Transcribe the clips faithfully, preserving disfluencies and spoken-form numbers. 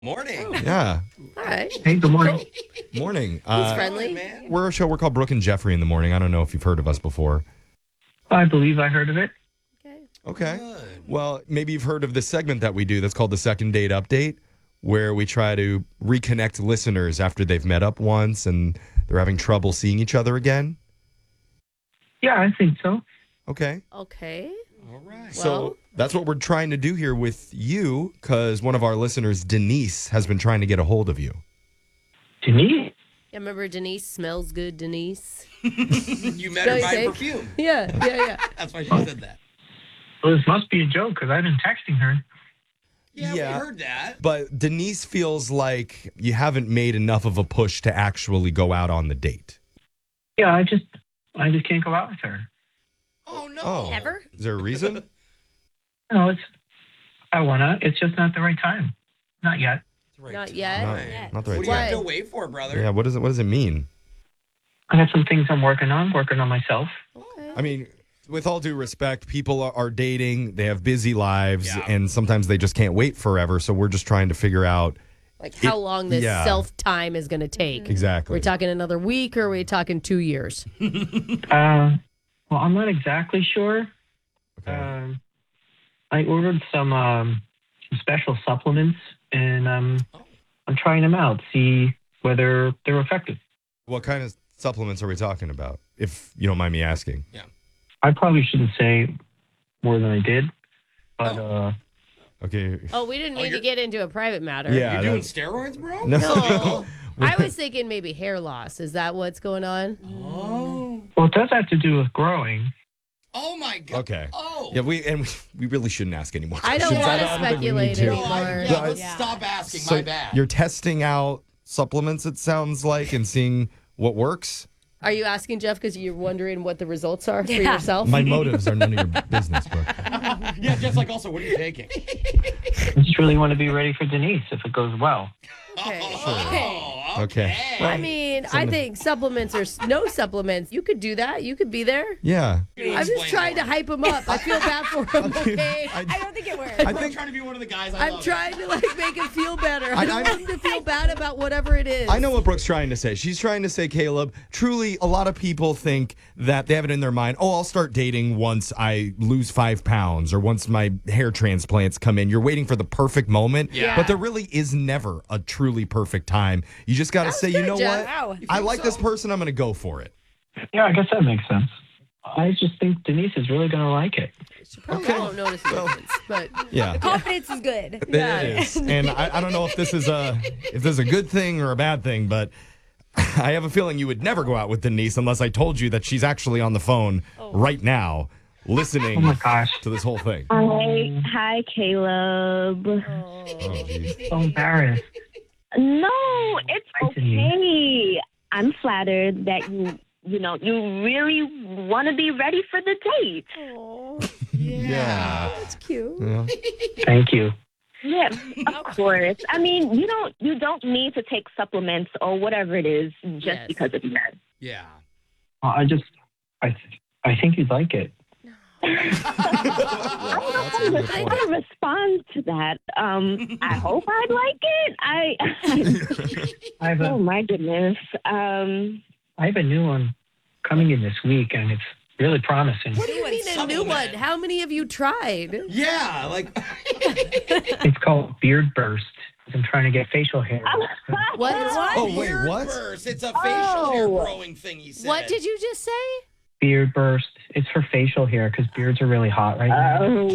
Morning. Yeah. All right. Hey, good morning. Morning. He's Uh, friendly. Man. we're a show. We're called Brooke and Jeffrey in the morning. I don't know if you've heard of us before. I believe I heard of it. Okay. Okay. Good. Well, maybe you've heard of the segment that we do that's called the Second Date Update, where we try to reconnect listeners after they've met up once and they're having trouble seeing each other again. Yeah, I think so. Okay. Okay. All right. So Well- that's what we're trying to do here with you, because one of our listeners, Denise, has been trying to get a hold of you. Denise? Yeah, remember Denise? Smells good, Denise. You met her Don't by you think? perfume. Yeah, yeah, yeah. That's why she said that. Well, this must be a joke because I've been texting her. Yeah, Yeah. we heard that. But Denise feels like you haven't made enough of a push to actually go out on the date. Yeah, I just, I just can't go out with her. Oh, no. Oh. Ever? Is there a reason? No, it's, I wanna. It's just not the right time. Not yet. It's the right Not time. yet? Not, Right. not the right What do you have time. to wait for, brother? Yeah, what does it what does it mean? I have some things I'm working on. Working on myself. Okay. I mean, with all due respect, people are, are dating, they have busy lives, Yeah. and sometimes they just can't wait forever. So we're just trying to figure out Like how it- long this yeah. self time is going to take. exactly. We're talking another week or are we talking two years? Uh, well, I'm not exactly sure. Okay. Um, I ordered some um, some special supplements, and um, Oh. I'm trying them out, see whether they're effective. What kind of supplements are we talking about, if you don't mind me asking? I probably shouldn't say more than I did, but Oh. uh, Okay. Oh, we didn't Oh, need to you're- get into a private matter. Yeah. You're doing that's- steroids, bro? No. No. I was thinking maybe hair loss. Is that what's going on? Oh. well, it does have to do with growing. Oh, my God. Okay. Oh. Yeah, we and we, we really shouldn't ask any more I don't questions. want to don't think we speculate need to. No, I, anymore. yeah, let's Yeah. stop asking. So my bad. you're testing out supplements, it sounds like, and seeing what works? Are you asking Jeff because you're wondering what the results are for Yeah. yourself? My motives are none of your business, Brooke. Yeah, just like also, what are you taking? I just really want to be ready for Denise if it goes well. Okay. Oh, Okay. I mean, I think supplements or s- no supplements. You could do that. You could be there. Yeah. I'm just trying to hype him up. I feel bad for him. Okay. I don't think it works. I I'm think trying to be one of the guys I I'm love. trying to like make him feel better. I- I don't I- want him to feel bad about whatever it is. I know what Brooke's trying to say. She's trying to say, Caleb, truly, a lot of people think that they have it in their mind, oh, I'll start dating once I lose five pounds or once my hair transplants come in. You're waiting for the perfect moment. Yeah. But there really is never a truly perfect time. You just got to That was say, you good, know Jeff. what? Wow. I think like this so? person. I'm going to go for it. Yeah, I guess that makes sense. I just think Denise is really going to like it. She probably Okay. won't notice the difference, but Yeah. Confidence is good. It is. And I, I don't know if this is a if this is a good thing or a bad thing, but I have a feeling you would never go out with Denise unless I told you that she's actually on the phone right now listening Oh my gosh, to this whole thing. Hi, hi, Caleb. Oh, geez. so embarrassed. No, it's Hi, Denise. okay. I'm flattered that you, you know, you really want to be ready for the date. Yeah. that's cute. Yeah. Thank you. Yeah, of course. I mean, you don't, you don't need to take supplements or whatever it is just Yes. because of that. Yeah. Well, I just, I, th- I think you'd like it. I don't know how to respond to that. Um, I hope I'd like it. I, I have oh a, my goodness. Um, I have a new one coming in this week, and it's really promising. What do you mean a new one? Supplement. How many have you tried? Yeah, like It's called Beard Burst. I'm trying to get facial hair. What? Oh, wait, beard what? burst. It's a facial hair Oh. growing thing. He said. What did you just say? Beard Burst. It's for facial hair because beards are really hot right now.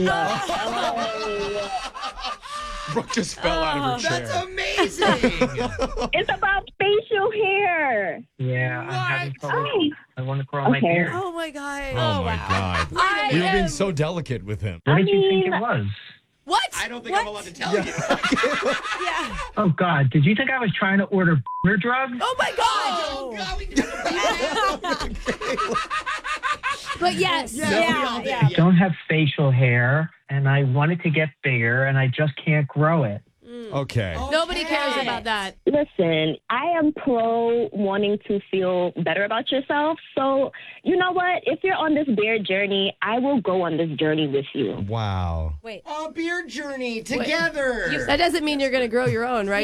oh, Brooke just fell out of her That's chair. amazing. it's about facial hair. Yeah, I'm having trouble. Oh. I want to grow my Okay. beard. Oh my god. Oh, my God. I You were being am- so delicate with him. What I did you think mean- it was? What? I don't think I'm allowed to tell you. Yeah. Oh God! Did you think I was trying to order beer drugs? Oh my god. Oh, God, we did But yes. Yeah, Yeah, we all did, yeah. Don't have facial hair, and I want it to get bigger, and I just can't grow it. Mm. Okay. Nobody cares about that. Listen, I am pro wanting to feel better about yourself. So, you know what? If you're on this beard journey, I will go on this journey with you. Wow. Wait. Oh, beard journey together. That doesn't mean you're going to grow your own, right?